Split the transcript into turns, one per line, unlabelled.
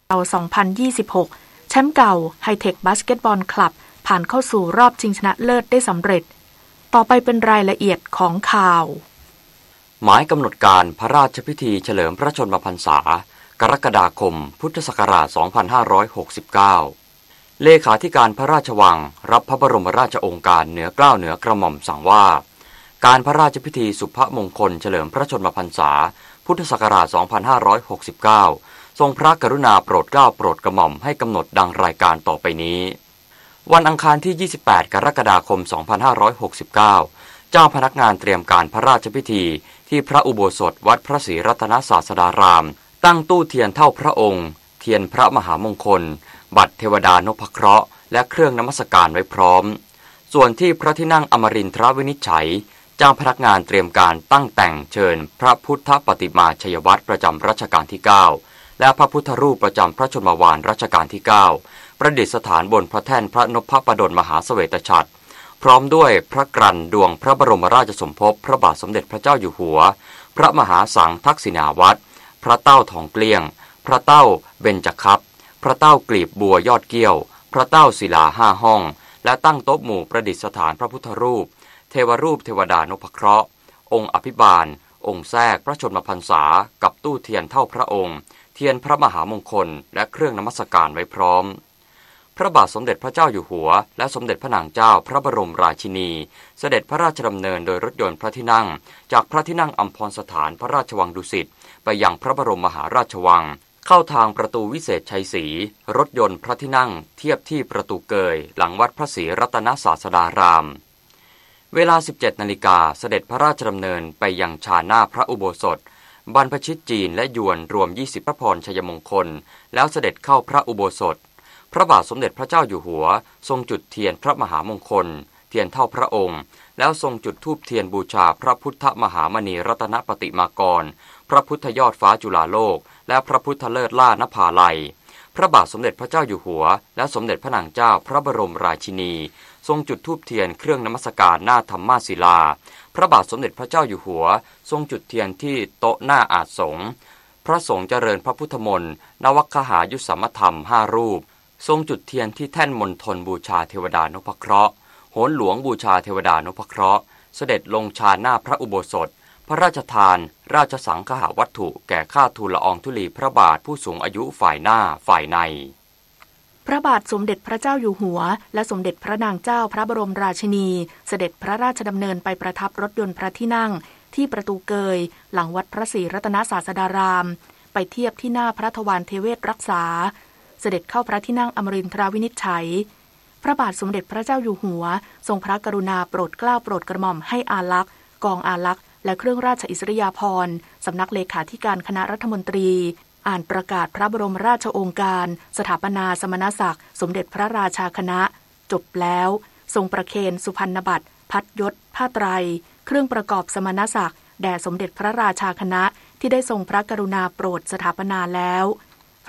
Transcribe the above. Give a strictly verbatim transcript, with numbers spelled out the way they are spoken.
สองพันยี่สิบหกแชมป์เก่าไฮเทคบาสเกตบอลคลับผ่านเข้าสู่รอบชิงชนะเลิศได้สำเร็จต่อไปเป็นรายละเอียดของข่าว
หมายกำหนดการพระราชพิธีเฉลิมพระชนมพรรษากรกฎาคมพุทธศักราชสองพันห้าร้อยหกสิบเก้าเลขาธิการพระราชวังรับพระบรมราชโองการเหนือเกล้าเหนือกระหม่อมสั่งว่าการพระราชพิธีสุภมงคลเฉลิมพระชนมพรรษาพุทธศักราชสองพันห้าร้อยหกสิบเก้าทรงพระกรุณาโปรดเกล้าโปรดกระหม่อมให้กำหนดดังรายการต่อไปนี้วันอังคารที่ยี่สิบแปดกรกฎาคมสองพันห้าร้อยหกสิบเก้าเจ้าพนักงานเตรียมการพระราชพิธีที่พระอุโบสถวัดพระศรีรัตนศาสดารามตั้งตู้เทียนเท่าพระองค์เทียนพระมหามงคลบัตรเทวดานพเคราะห์และเครื่องนมัสการไว้พร้อมส่วนที่พระที่นั่งอมรินทรวินิจฉัยเจ้าพนักงานเตรียมการตั้งแต่งเชิญพระพุทธปฏิมาชัยวัตรประจำรัชกาลที่เก้าและพระพุทธรูปประจำพระชนมวาลรัชกาลที่เก้าประดิษฐานบนพระแท่นพระนพปดลมหาเสวตฉัตรพร้อมด้วยพระกรันดวงพระบรมราชสมภพพระบาทสมเด็จพระเจ้าอยู่หัวพระมหาสังฆทักษิณาวัตรพระเต้าทองเกลี้ยงพระเต้าเบญจคัพพระเต้ากลีบบัวยอดเกี้ยวพระเต้าศิลาห้าห้องและตั้งโต๊ะหมู่ประดิษฐานพระพุทธรูปเทวรูปเทวดานพเคราะห์องค์อภิบาลองค์แทรกพระชนมพรรษากับตู้เทียนเท่าพระองค์เทียนพระมหามงคลและเครื่องนมัสการไว้พร้อมพระบาทสมเด็จพระเจ้าอยู่หัวและสมเด็จพระนางเจ้าพระบรมราชินีเสด็จพระราชดำเนินโดยรถยนต์พระที่นั่งจากพระที่นั่งอัมพรสถานพระราชวังดุสิตไปยังพระบรมมหาราชวังเข้าทางประตูวิเศษชัยศรีรถยนต์พระที่นั่งเทียบที่ประตูเกยหลังวัดพระศรีรัตนศาสดารามเวลา สิบเจ็ดนาฬิกาเสด็จพระราชดำเนินไปยังชาหน้าพระอุโบสถบรรพชิตจีนและยวนรวมยี่สิบพระพรชัยมงคลแล้วเสด็จเข้าพระอุโบสถพระบาทสมเด็จพระเจ้าอยู่หัวทรงจุดเทียนพระมหามงคลเทียนเท่าพระองค์แล้วทรงจุดธูปเทียนบูชาพระพุทธมหามณีรัตนปฏิมากรพระพุทธยอดฟ้าจุฬาโลกและพระพุทธเลิศล่านภาลัยพระบาทสมเด็จพระเจ้าอยู่หัวและสมเด็จพระนางเจ้าพระบรมราชินีทรงจุดธูปเทียนเครื่องนมัสการหน้าธรรมาศิลาพระบาทสมเด็จพระเจ้าอยู่หัวทรงจุดเทียนที่โต๊ะหน้าอาสงฆ์พระสงฆ์เจริญพระพุทธมนต์นวคหายุสสัมมธรรมห้ารูปทรงจุดเทียนที่แท่นมณฑลบูชาเทวดานพเคราะห์โหนหลวงบูชาเทวดานพเคราะห์เสด็จลงชาหน้าพระอุโบสถพระราชทานราชสังฆาวัตถุแก่ข้าทูลละอองธุลีพระบาทผู้สูงอายุฝ่ายหน้าฝ่ายใน
พระบาทสมเด็จพระเจ้าอยู่หัวและสมเด็จพระนางเจ้าพระบรมราชินีเสด็จพระราชดำเนินไปประทับรถยนต์พระที่นั่งที่ประตูเกยหลังวัดพระศรีรัตนศาสดารามไปเทียบที่หน้าพระทวารเทเวศรักษาเสด็จเข้าพระที่นั่งอมรินทราวินิจฉัยพระบาทสมเด็จพระเจ้าอยู่หัวทรงพระกรุณาโปรดเกล้าโปรดกระหม่อมให้อาลักษ์กองอาลักษ์และเครื่องราชอิสริยาภรณ์สำนักเลขาธิการคณะรัฐมนตรีอ่านประกาศพระบรมราชโองการสถาปนาสมณศักดิ์สมเด็จพระราชาคณะจบแล้วทรงประเคนสุพรรณบัตรพัดยศผ้าไตรเครื่องประกอบสมณศักดิ์แด่สมเด็จพระราชาคณะที่ได้ทรงพระกรุณาโปรดสถาปนาแล้ว